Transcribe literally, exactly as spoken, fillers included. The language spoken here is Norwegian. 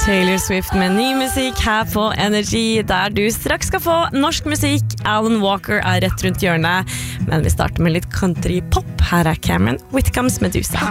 Taylor Swift med ny musikk her på Energy, der du straks skal få norsk musikk. Alan Walker er rett rundt hjørnet, men vi starter med litt country pop. Her er Cameron Whitcombs Medusa.